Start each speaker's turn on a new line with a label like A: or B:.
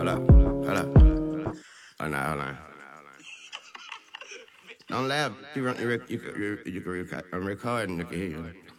A: Hold up, hold up. Hold on, hold on. Don't laugh. You can record. I'm recording. You can hear you.